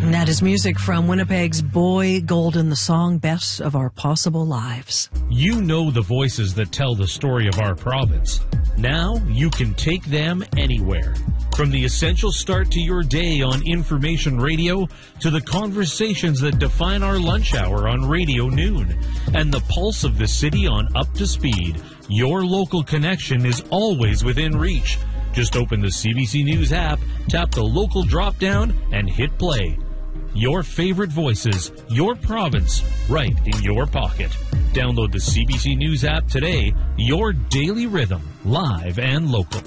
And that is music from Winnipeg's Boy Golden, the song Best of Our Possible Lives. You know the voices that tell the story of our province. Now you can take them anywhere. From the essential start to your day on Information Radio to the conversations that define our lunch hour on Radio Noon and the pulse of the city on Up to Speed, your local connection is always within reach. Just open the CBC News app, tap the local drop-down, and hit play. Your favorite voices, your province, right in your pocket. Download the CBC News app today, your daily rhythm, live and local.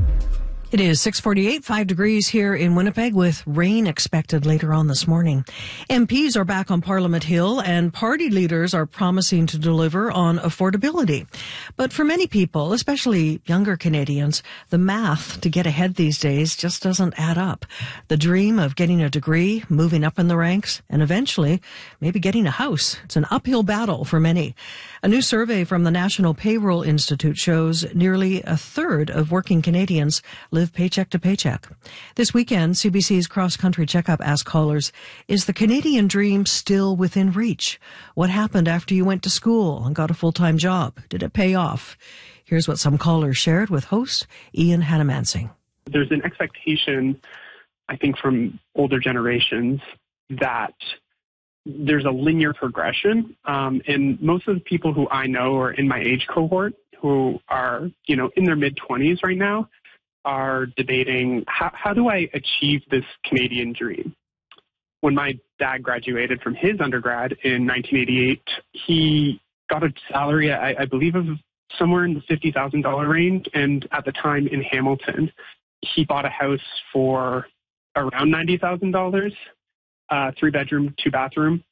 It is 6:48, 5 degrees here in Winnipeg with rain expected later on this morning. MPs are back on Parliament Hill and party leaders are promising to deliver on affordability. But for many people, especially younger Canadians, the math to get ahead these days just doesn't add up. The dream of getting a degree, moving up in the ranks, and eventually maybe getting a house. It's an uphill battle for many. A new survey from the National Payroll Institute shows nearly a third of working Canadians live paycheck to paycheck. This weekend, CBC's Cross Country Checkup asked callers, is the Canadian dream still within reach? What happened after you went to school and got a full-time job? Did it pay off? Here's what some callers shared with host Ian Hannamansing. There's an expectation, I think, from older generations that there's a linear progression. And most of the people who I know are in my age cohort who are, in their mid-20s right now, are debating, how do I achieve this Canadian dream? When my dad graduated from his undergrad in 1988, he got a salary, I believe, of somewhere in the $50,000 range. And at the time in Hamilton, he bought a house for around $90,000, 3-bedroom, 2-bathroom.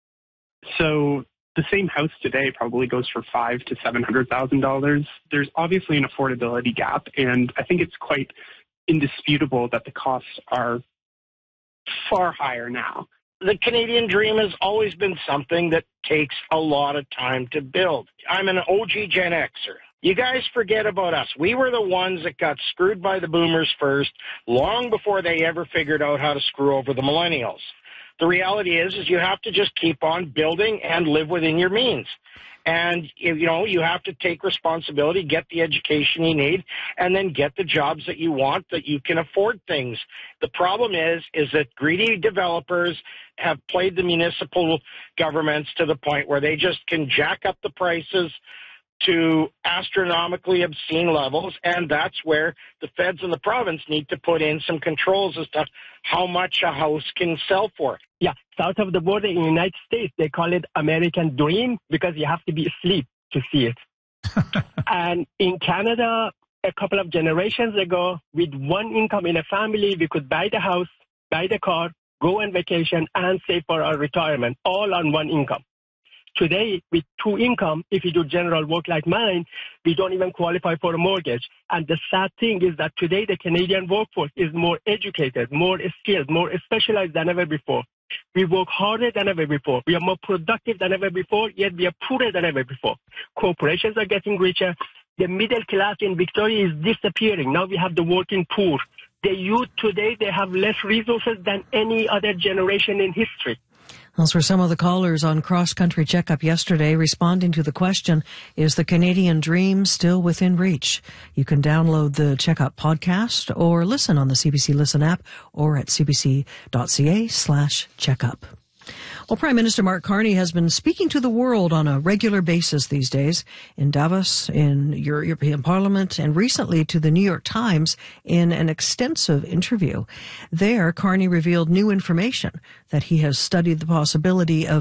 So the same house today probably goes for $500,000 to $700,000. There's obviously an affordability gap, and I think it's quite indisputable that the costs are far higher now. The Canadian dream has always been something that takes a lot of time to build. I'm an OG Gen Xer. You guys forget about us. We were the ones that got screwed by the boomers first, long before they ever figured out how to screw over the millennials. The reality is you have to just keep on building and live within your means. And, you have to take responsibility, get the education you need, and then get the jobs that you want, that you can afford things. The problem is that greedy developers have played the municipal governments to the point where they just can jack up the prices to astronomically obscene levels, and that's where the feds and the province need to put in some controls as to how much a house can sell for. Yeah, south of the border in the United States, they call it American Dream because you have to be asleep to see it. And in Canada, a couple of generations ago, with one income in a family, we could buy the house, buy the car, go on vacation, and save for our retirement, all on one income. Today, with 2 income, if you do general work like mine, we don't even qualify for a mortgage. And the sad thing is that today the Canadian workforce is more educated, more skilled, more specialized than ever before. We work harder than ever before. We are more productive than ever before, yet we are poorer than ever before. Corporations are getting richer. The middle class in Victoria is disappearing. Now we have the working poor. The youth today, they have less resources than any other generation in history. Those were some of the callers on Cross Country Checkup yesterday responding to the question, is the Canadian dream still within reach? You can download the Checkup podcast or listen on the CBC Listen app or at cbc.ca/checkup. Well, Prime Minister Mark Carney has been speaking to the world on a regular basis these days in Davos, in European Parliament, and recently to the New York Times in an extensive interview. There, Carney revealed new information that he has studied the possibility of